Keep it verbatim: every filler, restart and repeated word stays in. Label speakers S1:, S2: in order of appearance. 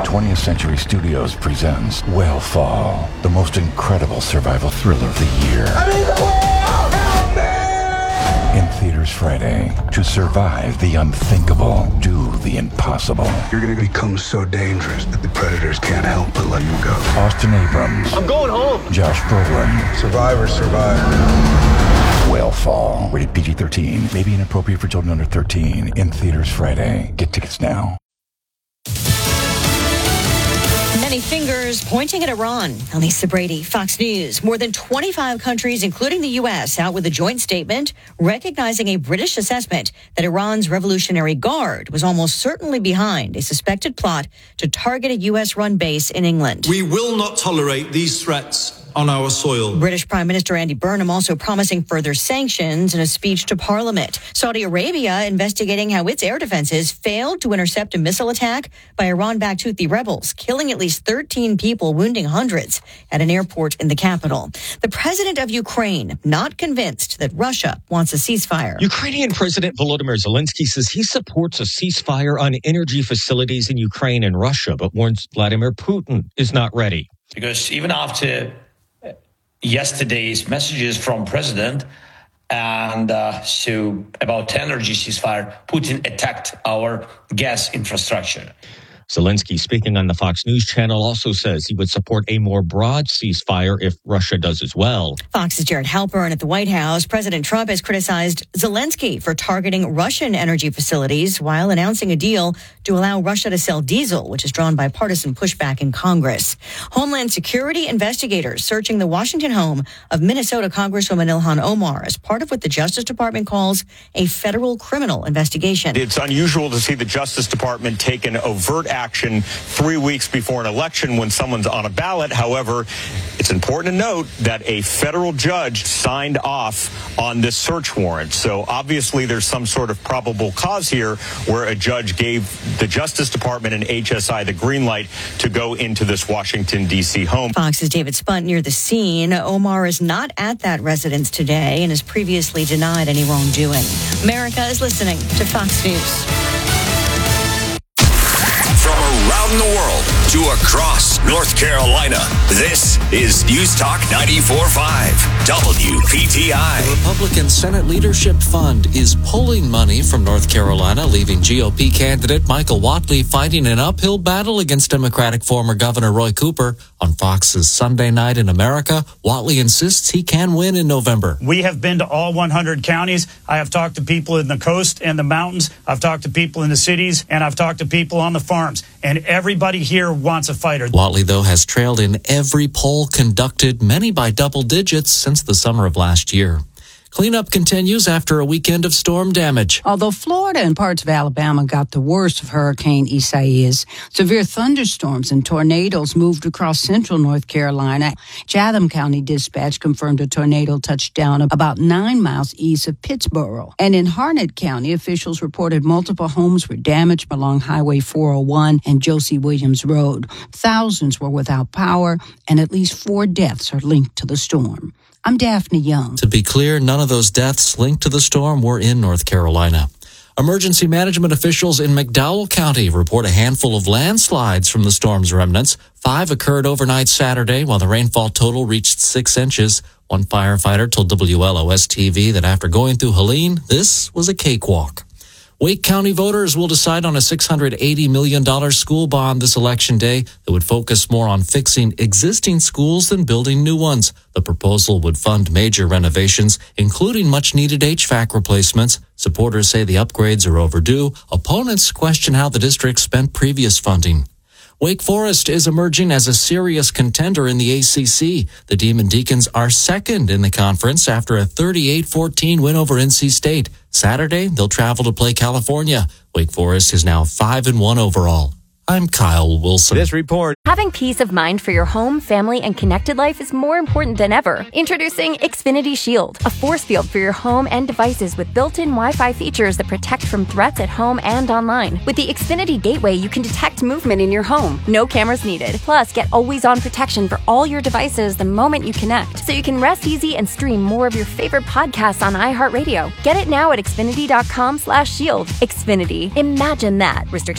S1: twentieth Century Studios presents Whale the most incredible survival thriller of the year.
S2: I'm in the whale! Help me!
S1: In theaters Friday. To survive the unthinkable, do the impossible.
S3: You're gonna become so dangerous that the predators can't help but let you go.
S1: Austin Abrams.
S4: I'm going home.
S1: Josh Brolin.
S3: Survivor, survivor.
S1: Whalefall. Rated P G thirteen. May be inappropriate for children under thirteen. In theaters Friday. Get tickets now.
S5: Many fingers pointing at Iran. Elisa Brady, Fox News. More than twenty-five countries, including the U S, out with a joint statement recognizing a British assessment that Iran's Revolutionary Guard was almost certainly behind a suspected plot to target a U S-run base in England.
S6: We will not tolerate these threats on our soil.
S5: British Prime Minister Andy Burnham also promising further sanctions in a speech to Parliament. Saudi Arabia investigating how its air defenses failed to intercept a missile attack by Iran-backed Houthi rebels, killing at least thirteen people, wounding hundreds at an airport in the capital. The president of Ukraine not convinced that Russia wants a ceasefire.
S7: Ukrainian President Volodymyr Zelensky says he supports a ceasefire on energy facilities in Ukraine and Russia, but warns Vladimir Putin is not ready.
S8: Because even after yesterday's messages from President and uh, so about energy ceasefire, Putin attacked our gas infrastructure.
S7: Zelensky, speaking on the Fox News channel, also says he would support a more broad ceasefire if Russia does as well.
S5: Fox's Jared Halpern at the White House. President Trump has criticized Zelensky for targeting Russian energy facilities while announcing a deal to allow Russia to sell diesel, which is drawn by partisan pushback in Congress. Homeland Security investigators searching the Washington home of Minnesota Congresswoman Ilhan Omar as part of what the Justice Department calls a federal criminal investigation.
S9: It's unusual to see the Justice Department take an overt action three weeks before an election when someone's on a ballot. However, it's important to note that a federal judge signed off on this search warrant. So obviously there's some sort of probable cause here where a judge gave the Justice Department and H S I the green light to go into this Washington, D C home.
S5: Fox's David Spunt near the scene. Omar is not at that residence today and has previously denied any wrongdoing. America is listening to Fox News.
S10: From around the world to across North Carolina, this is News Talk ninety-four point five, W P T I.
S11: The Republican Senate Leadership Fund is pulling money from North Carolina, leaving G O P candidate Michael Whatley fighting an uphill battle against Democratic former Governor Roy Cooper. On Fox's Sunday Night in America, Whatley insists he can win in November.
S12: We have been to all one hundred counties. I have talked to people in the coast and the mountains. I've talked to people in the cities, and I've talked to people on the farms. And everybody here wants a fighter.
S11: Whatley, though, has trailed in every poll conducted, many by double digits, since the summer of last year. Cleanup continues after a weekend of storm damage.
S13: Although Florida and parts of Alabama got the worst of Hurricane Isaias, severe thunderstorms and tornadoes moved across central North Carolina. Chatham County Dispatch confirmed a tornado touched down about nine miles east of Pittsboro. And in Harnett County, officials reported multiple homes were damaged along Highway four oh one and Josie Williams Road. Thousands were without power, and at least four deaths are linked to the storm. I'm Daphne Young.
S11: To be clear, none of those deaths linked to the storm were in North Carolina. Emergency management officials in McDowell County report a handful of landslides from the storm's remnants. Five occurred overnight Saturday, while the rainfall total reached six inches. One firefighter told W L O S T V that after going through Helene, this was a cakewalk. Wake County voters will decide on a six hundred eighty million dollars school bond this election day that would focus more on fixing existing schools than building new ones. The proposal would fund major renovations, including much-needed H V A C replacements. Supporters say the upgrades are overdue. Opponents question how the district spent previous funding. Wake Forest is emerging as a serious contender in the A C C. The Demon Deacons are second in the conference after a thirty-eight fourteen win over N C State. Saturday, they'll travel to play California. Wake Forest is now five and one overall. I'm Kyle Wilson.
S14: This report.
S15: Having peace of mind for your home, family, and connected life is more important than ever. Introducing Xfinity Shield, a force field for your home and devices with built-in Wi-Fi features that protect from threats at home and online. With the Xfinity Gateway, you can detect movement in your home. No cameras needed. Plus, get always-on protection for all your devices the moment you connect, so you can rest easy and stream more of your favorite podcasts on iHeartRadio. Get it now at Xfinity dot com slash shield. Xfinity. Imagine that. Restrictions